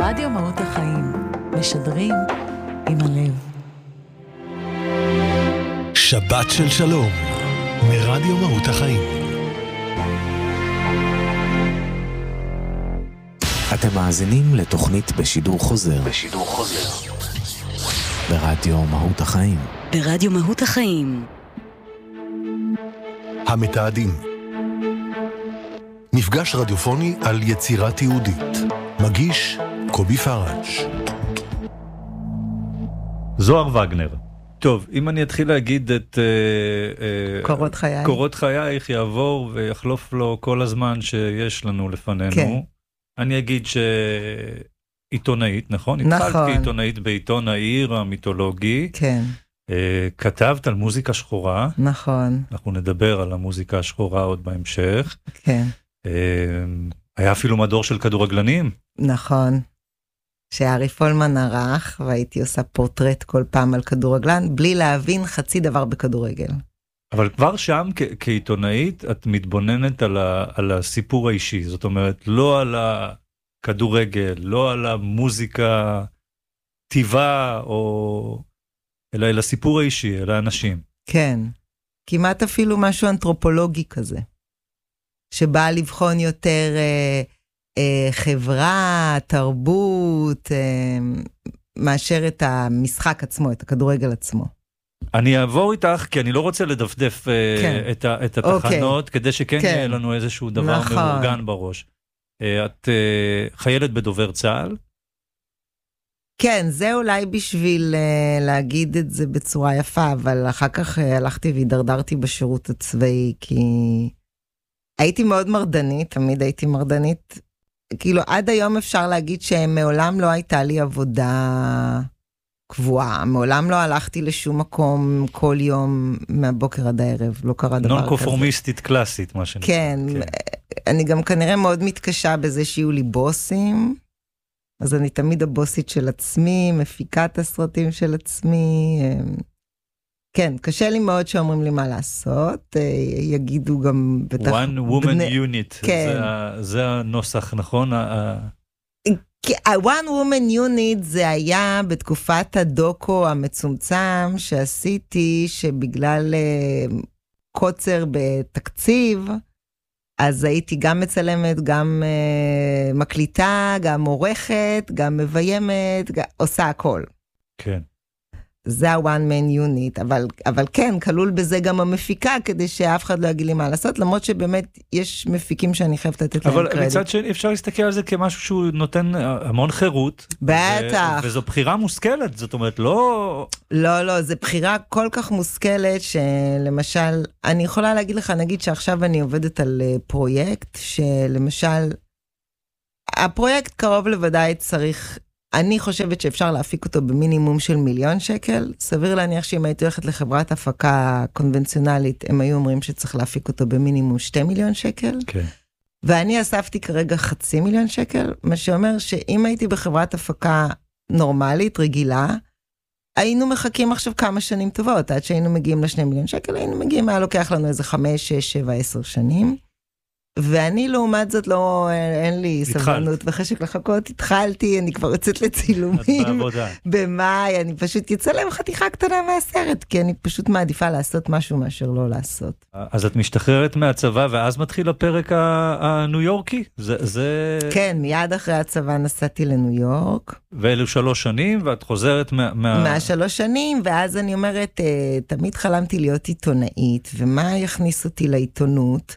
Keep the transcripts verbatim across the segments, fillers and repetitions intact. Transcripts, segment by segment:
רדיו מהות החיים, משדרים עם הלב. שבת של שלום, מרדיו מהות החיים. אתם מאזינים לתוכנית בשידור חוזר. בשידור חוזר. ברדיו מהות החיים. ברדיו מהות החיים. המתעדים. מפגש רדיופוני על יצירת יהודית. מגיש קובי פראג'. זוהר וגנר. טוב, אם אני אתחיל להגיד את קורות חיי. קורות חייך יעבור ויחלוף לו כל הזמן שיש לנו לפנינו. כן. אני אגיד שעיתונאית, נכון? נכון. התחלת כעיתונאית בעיתון העיר המיתולוגי. כן. כתבת על מוזיקה שחורה. נכון. אנחנו נדבר על המוזיקה השחורה עוד בהמשך. כן. היה אפילו מדור של כדורגלנים. נכון. שארי פולמן ערך, והייתי עושה פורטרט כל פעם על כדורגלן, בלי להבין חצי דבר בכדורגל. אבל כבר שם כ- כעיתונאית, את מתבוננת על, ה- על הסיפור האישי. זאת אומרת, לא על הכדורגל, לא על המוזיקה טבעה, או... אלא אל הסיפור האישי, אל האנשים. כן. כמעט אפילו משהו אנתרופולוגי כזה. שבא לבחון יותר אה, אה, חברה, תרבות, אה, מאשר את המשחק עצמו, את הכדורגל עצמו. אני אעבור איתך, כי אני לא רוצה לדפדף אה, כן. את, ה- את התחנות, אוקיי. כדי שכן כן. יהיה לנו איזשהו דבר נכון. מאורגן בראש. אה, את אה, חיילת בדובר צה"ל? כן, זה אולי בשביל uh, להגיד את זה בצורה יפה, אבל אחר כך uh, הלכתי והידרדרתי בשירות הצבאי, כי הייתי מאוד מרדנית, תמיד הייתי מרדנית. כאילו עד היום אפשר להגיד שמעולם לא הייתה לי עבודה קבועה, מעולם לא הלכתי לשום מקום כל יום מהבוקר עד הערב, לא קרה דבר כזה. נון קונפורמיסטית קלאסית, מה שנקרא. כן, כן, אני גם כנראה מאוד מתקשה בזה שיהיו לי בוסים, אז אני תמיד הבוסית של עצמי, מפיקה את הסרטים של עצמי. כן, קשה לי מאוד שאומרים לי מה לעשות. יגידו גם בטח... One woman בני... unit. כן. זה, זה הנוסח, נכון? ה-One woman unit זה היה בתקופת הדוקו המצומצם שעשיתי, שבגלל קוצר בתקציב, אז הייתי גם מצלמת, גם uh, מקליטה, גם עורכת, גם מביימת, גם, עושה הכל. כן. זה ה-one man unit, אבל, אבל כן, כלול בזה גם המפיקה, כדי שאף אחד לא יגיד לי מה לעשות, למרות שבאמת יש מפיקים שאני חייבת לתת להם קרדיט. אבל מצד שני, אפשר להסתכל על זה כמשהו שהוא נותן המון חירות. בטח. ו- וזו בחירה מושכלת, זאת אומרת, לא... לא, לא, זו בחירה כל כך מושכלת, שלמשל, אני יכולה להגיד לך, נגיד שעכשיו אני עובדת על פרויקט, שלמשל, הפרויקט קרוב לוודאי צריך... אני חושבת שאפשר להפיק אותו במינימום של מיליון שקל. סביר להניח שאם הייתי הולכת לחברת הפקה קונבנציונלית, הם היו אומרים שצריך להפיק אותו במינימום שתי מיליון שקל. כן. ואני אספתי כרגע חצי מיליון שקל, מה שאומר שאם הייתי בחברת הפקה נורמלית, רגילה, היינו מחכים עכשיו כמה שנים טובות, עד שהיינו מגיעים לשני מיליון שקל, היינו מגיעים, היה לוקח לנו איזה חמש, שש, שבע, עשר שנים. ואני לעומת זאת לא, אין לי סבלנות וחשק לחכות, התחלתי, אני כבר יוצאת לצילומים במאי, אני פשוט יצא להם חתיכה קטנה מהסרט, כי אני פשוט מעדיפה לעשות משהו מאשר לא לעשות. אז את משתחררת מהצבא, ואז מתחיל הפרק הניו יורקי? זה, זה... כן, מיד אחרי הצבא נסעתי לניו יורק. ואלו שלוש שנים, ואת חוזרת מה... מה... מהשלוש שנים, ואז אני אומרת, תמיד חלמתי להיות עיתונאית, ומה יכניס אותי לעיתונות?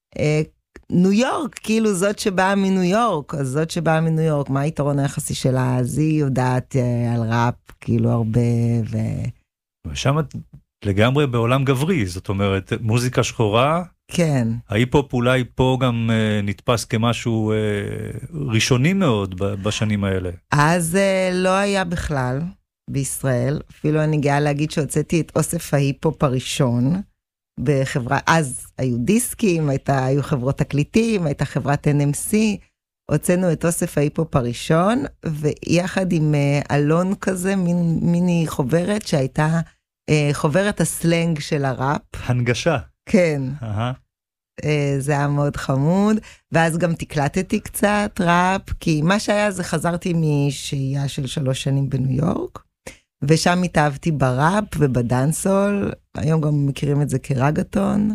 ניו יורק, כאילו זאת שבאה מניו יורק, אז זאת שבאה מניו יורק, מה היתרון היחסי שלה? אז היא יודעת על ראפ, כאילו הרבה, ו... ושם את לגמרי בעולם גברי, זאת אומרת, מוזיקה שחורה, כן. ההיפ-הופ אולי פה גם uh, נתפס כמשהו uh, ראשוני מאוד בשנים האלה. אז uh, לא היה בכלל בישראל, אפילו אני גאה להגיד שהוצאתי את אוסף ההיפ-הופ הראשון, בחברה, אז היו דיסקים, הייתה, היו חברות תקליטים, הייתה חברת אן אם סי, הוצאנו את אוסף ההיפ-הופ הראשון, ויחד עם uh, אלון כזה, מין, מיני חוברת, שהייתה uh, חוברת הסלנג של הראפ. הנגשה. כן. אהה. זה היה מאוד חמוד, ואז גם תקלטתי קצת ראפ, כי מה שהיה זה חזרתי משהייה של שלוש שנים בניו יורק, ושם התאהבתי בראפ ובדנסול, היום גם מכירים את זה כרגטון,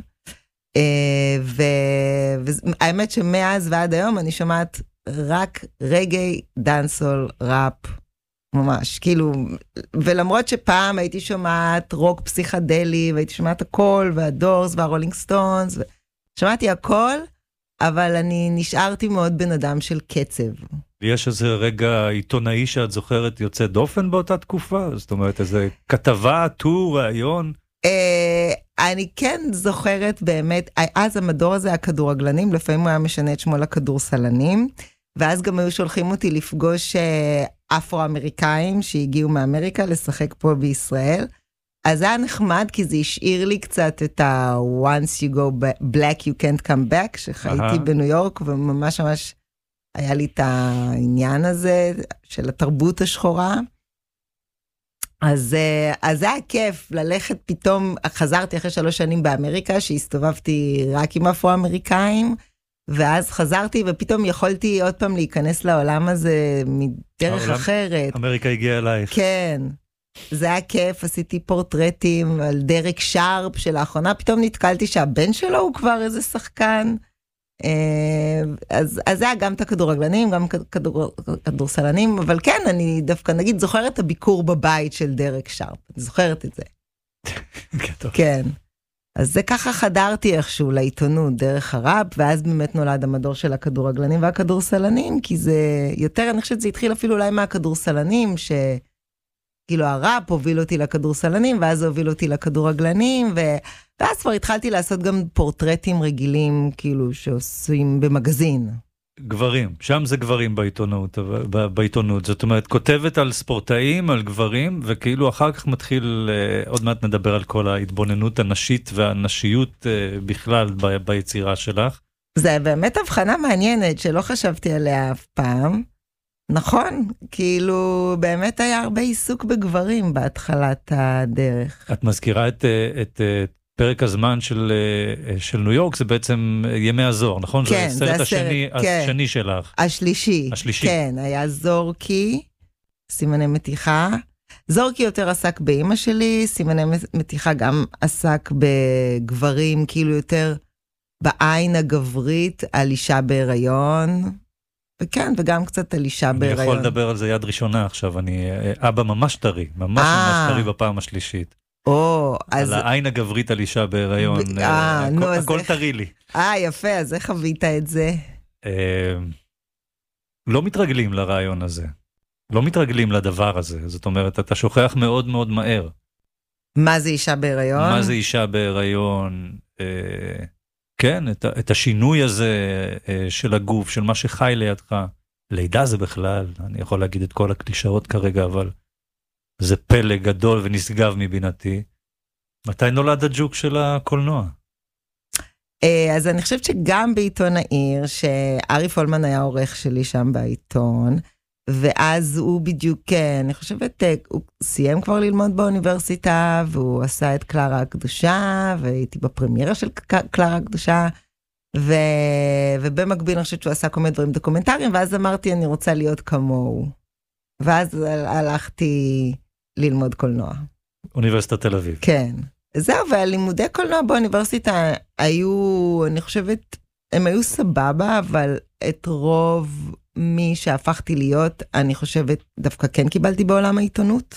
והאמת שמאז ועד היום אני שומעת רק רגעי, דנסול, ראפ, ממש, כאילו, ולמרות שפעם הייתי שומעת רוק פסיכדלי, והייתי שומעת הכל, והדורס והרולינג סטונס, שמעתי הכל, אבל אני נשארתי מאוד בן אדם של קצב. יש איזה רגע עיתונאי שאת זוכרת יוצא דופן באותה תקופה? זאת אומרת, איזה כתבה, טור, ראיון? אני כן זוכרת באמת, אז המדור הזה הכדורגלנים, לפעמים הוא היה משנה את שמו לכדורסלנים, ואז גם היו שולחים אותי לפגוש אפרו-אמריקאים שהגיעו מאמריקה לשחק פה בישראל. אז זה היה נחמד, כי זה השאיר לי קצת את ה-once you go black you can't come back, שחייתי בניו יורק, וממש ממש היה לי את העניין הזה של התרבות השחורה. אז, אז זה היה כיף ללכת פתאום, חזרתי אחרי שלוש שנים באמריקה, שהסתובבתי רק עם אפרו-אמריקאים, ואז חזרתי ופתאום יכולתי עוד פעם להיכנס לעולם הזה מדרך העולם, אחרת. אמריקה הגיעה אלייך. כן, זה היה כיף, עשיתי פורטרטים על דרק שרפ שלאחרונה, פתאום נתקלתי שהבן שלו הוא כבר איזה שחקן, אז, אז זה היה גם את הכדורגלנים, גם כדור, כדורסלנים, אבל כן, אני דווקא נגיד זוכרת את הביקור בבית של דרק שרפ, אני זוכרת את זה. כן. אז זה ככה חדרתי איכשהו לעיתונות דרך הראפ, ואז באמת נולד המדור של הכדורגלנים והכדורסלנים, כי זה יותר, אני חושבת שזה התחיל אפילו אולי מהכדורסלנים, שכאילו הראפ הוביל אותי לכדורסלנים, ואז הוביל אותי לכדורגלנים, ו... ואז כבר התחלתי לעשות גם פורטרטים רגילים, כאילו שעושים במגזין. גברים, שם זה גברים בעיתונות, בעיתונות, זאת אומרת, כותבת על ספורטאים, על גברים, וכאילו אחר כך מתחיל, עוד מעט נדבר על כל ההתבוננות הנשית והנשיות בכלל ב, ביצירה שלך. זה באמת הבחנה מעניינת שלא חשבתי עליה אף פעם, נכון? כאילו באמת היה הרבה עיסוק בגברים בהתחלת הדרך. את מזכירה את... את פרק הזמן של, של ניו יורק, זה בעצם ימי הזוהר, נכון? כן, זה זה הסרט הסרט, השני, כן. השני שלך. השלישי. השלישי. כן, היה זורקי, סימני מתיחה. זורקי יותר עסק באמא שלי, סימני מתיחה גם עסק בגברים, כאילו יותר בעין הגברית, על אישה בהיריון. וכן, וגם קצת על אישה בהיריון. אני יכול לדבר על זה יד ראשונה עכשיו, אני אבא ממש טרי, ממש ממש טרי בפעם השלישית. או, אז... על העין הגברית על אישה בהיריון, אה, נו, אז הכל איך... טרי לי. אה, יפה, אז איך חווית את זה? לא מתרגלים לרעיון הזה. לא מתרגלים לדבר הזה. זאת אומרת, אתה שוכח מאוד מאוד מהר. מה זה אישה בהיריון? מה זה אישה בהיריון? כן, את, את השינוי הזה של הגוף, של מה שחי לידך. לידה זה בכלל, אני יכול להגיד את כל הקלישאות כרגע, אבל... זה פלא גדול ונשגב מבינתי. מתי נולד הג'וק של הקולנוע? אז אני חושבת שגם בעיתון העיר, שארי פולמן היה עורך שלי שם בעיתון, ואז הוא בדיוק, אני חושבת, הוא סיים כבר ללמוד באוניברסיטה, והוא עשה את קלרה הקדושה, והייתי בפרמיירה של קלרה הקדושה, ו... ובמקביל אני חושבת שהוא עשה כל מיני דברים דוקומנטריים, ואז אמרתי, אני רוצה להיות כמוהו. ואז הלכתי ללמוד קולנוע. אוניברסיטת תל אביב. כן. זהו, והלימודי קולנוע באוניברסיטה היו, אני חושבת, הם היו סבבה, אבל את רוב מי שהפכתי להיות, אני חושבת, דווקא כן קיבלתי בעולם העיתונות.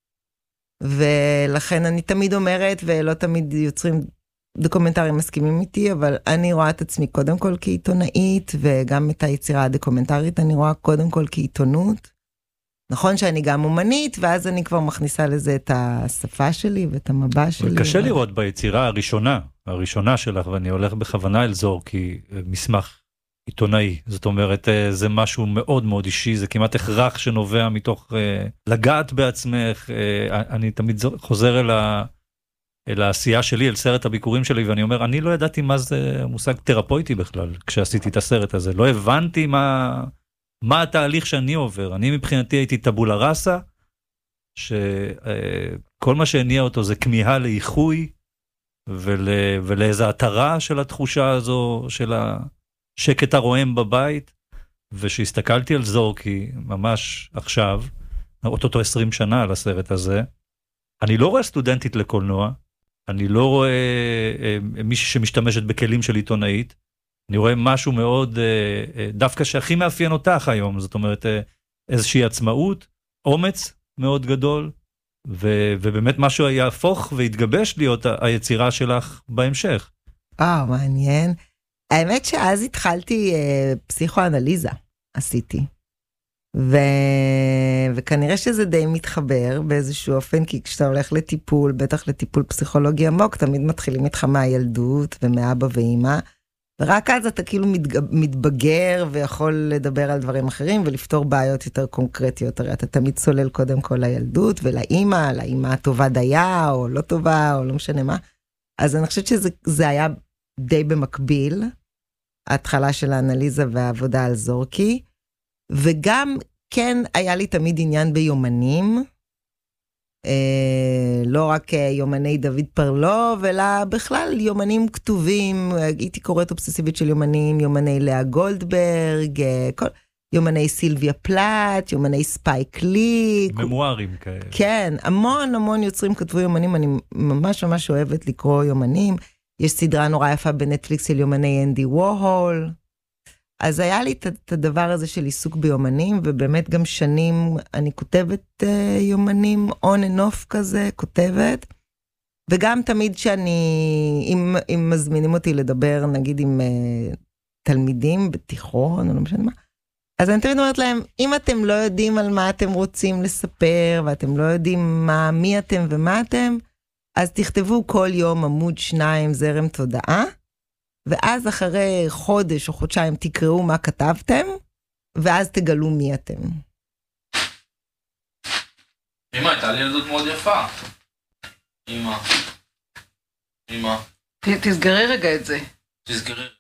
ולכן אני תמיד אומרת, ולא תמיד יוצרים דוקומנטרים מסכימים איתי, אבל אני רואה את עצמי קודם כל כעיתונאית, וגם את היצירה הדוקומנטרית אני רואה קודם כל כעיתונות. נכון שאני גם אומנית, ואז אני כבר מכניסה לזה את השפה שלי ואת המבע שלי. קשה ו... לראות ביצירה הראשונה, הראשונה שלך, ואני הולך בכוונה אל זורקי, מסמך עיתונאי. זאת אומרת, זה משהו מאוד מאוד אישי, זה כמעט הכרח שנובע מתוך לגעת בעצמך. אני תמיד חוזר אל, ה... אל העשייה שלי, אל סרט הביקורים שלי, ואני אומר, אני לא ידעתי מה זה מושג תרפויטי בכלל, כשעשיתי את הסרט הזה. לא הבנתי מה... מה התהליך שאני עובר. אני מבחינתי הייתי טבולה ראסה, שכל מה שהניע אותו זה כמיהה לאיחוי, ול, ולאיזה התרה של התחושה הזו, של השקט הרועם בבית, ושהסתכלתי על זורקי ממש עכשיו, אותו עשרים שנה על הסרט הזה, אני לא רואה סטודנטית לקולנוע, אני לא רואה אה, מישהי שמשתמשת בכלים של עיתונאית, אני רואה משהו מאוד, אה, אה, דווקא שהכי מאפיין אותך היום, זאת אומרת, אה, איזושהי עצמאות, אומץ מאוד גדול, ו, ובאמת משהו יהפוך והתגבש להיות ה- היצירה שלך בהמשך. אה, מעניין. האמת שאז התחלתי אה, פסיכואנליזה, עשיתי. ו... וכנראה שזה די מתחבר באיזשהו אופן, כי כשאתה הולך לטיפול, בטח לטיפול פסיכולוגי עמוק, תמיד מתחילים איתך מהילדות ומאבא ואמא, ורק אז אתה כאילו מתג... מתבגר ויכול לדבר על דברים אחרים ולפתור בעיות יותר קונקרטיות. הרי אתה תמיד צולל קודם כל לילדות ולאמא, לאמא הטובה דייה או לא טובה או לא משנה מה. אז אני חושבת שזה היה די במקביל, ההתחלה של האנליזה והעבודה על זורקי, וגם כן היה לי תמיד עניין ביומנים, אה, לא רק יומני דוד פרלוב, אלא בכלל יומנים כתובים, הייתי קוראת אובססיבית של יומנים, יומני לאה גולדברג, כל, יומני סילביה פלט, יומני ספייק לי. ממוארים כאלה. כן, המון המון יוצרים כתבו יומנים, אני ממש ממש אוהבת לקרוא יומנים, יש סדרה נורא יפה בנטפליקס של יומני אנדי וורהול, אז היה לי את הדבר הזה של עיסוק ביומנים, ובאמת גם שנים אני כותבת uh, יומנים on and off כזה, כותבת, וגם תמיד שאני, אם, אם מזמינים אותי לדבר, נגיד עם uh, תלמידים בתיכון, או לא משנה מה, אז אני תמיד אומרת להם, אם אתם לא יודעים על מה אתם רוצים לספר, ואתם לא יודעים מה, מי אתם ומה אתם, אז תכתבו כל יום עמוד שניים זרם תודעה, ואז אחרי חודש או חודשיים תקראו מה כתבתם, ואז תגלו מי אתם. אמא, הייתה לי ילדות מאוד יפה. אמא. אמא. תסגרי רגע את זה. תסגרי.